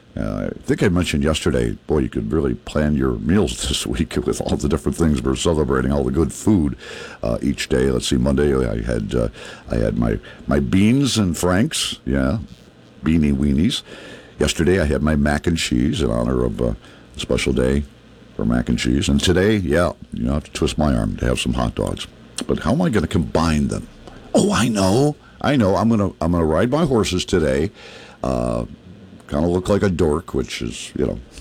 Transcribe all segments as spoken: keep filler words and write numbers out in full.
Uh, I think I mentioned yesterday, boy, you could really plan your meals this week with all the different things we're celebrating, all the good food uh, each day. Let's see, Monday I had uh, I had my, my beans and Franks, yeah, beanie weenies. Yesterday I had my mac and cheese in honor of uh, a special day for mac and cheese. And today, yeah, you know, I have to twist my arm to have some hot dogs. But how am I going to combine them? Oh, I know, I know. I'm gonna I'm gonna ride my horses today. Uh, Kind of look like a dork, which is, you know,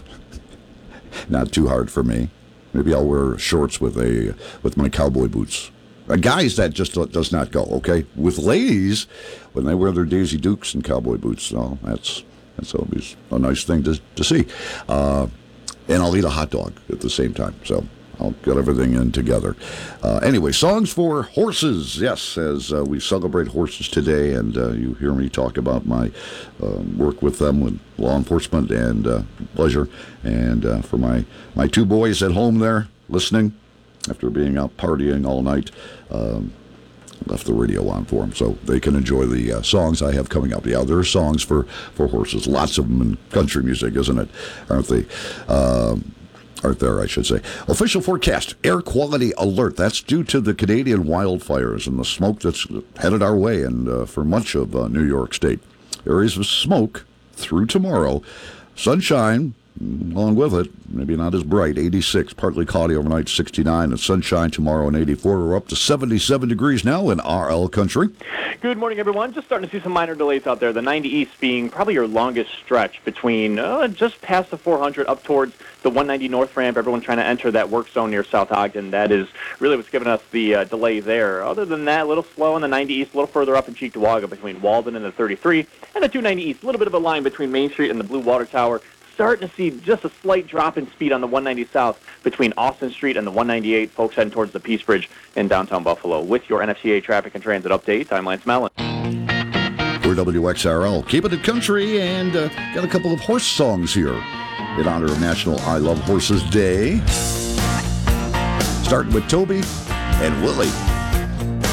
not too hard for me. Maybe I'll wear shorts with a with my cowboy boots. Uh, guys, that just does not go, okay? With ladies, when they wear their Daisy Dukes and cowboy boots, oh, that's that's always a nice thing to to see. Uh, and I'll eat a hot dog at the same time, so I'll get everything in together. Uh, anyway, songs for horses. Yes, as uh, we celebrate horses today, and uh, you hear me talk about my uh, work with them with law enforcement and uh, pleasure. And uh, for my, my two boys at home there listening after being out partying all night, um, left the radio on for them so they can enjoy the uh, songs I have coming up. Yeah, there are songs for, for horses. Lots of them in country music, isn't it? Aren't they? Um, Aren't there, I should say. Official forecast, air quality alert. That's due to the Canadian wildfires and the smoke that's headed our way and uh, for much of uh, New York State. Areas of smoke through tomorrow. Sunshine, along with it, maybe not as bright, eighty-six, partly cloudy overnight, sixty-nine, and sunshine tomorrow and eighty-four. We're up to seventy-seven degrees now in R L country. Good morning, everyone. Just starting to see some minor delays out there. The ninety East being probably your longest stretch between uh, just past the four hundred up towards the one ninety North ramp. Everyone trying to enter that work zone near South Ogden. That is really what's giving us the uh, delay there. Other than that, a little slow on the ninety East, a little further up in Cheektowaga between Walden and the thirty-three, and the two ninety East. A little bit of a line between Main Street and the Blue Water Tower. Starting to see just a slight drop in speed on the one ninety South between Austin Street and the one ninety-eight. Folks heading towards the Peace Bridge in downtown Buffalo. With your N F C A traffic and transit update, I'm Lance Mellon. We're W X R L. Keep it in country, and uh, got a couple of horse songs here in honor of National I Love Horses Day. Starting with Toby and Willie.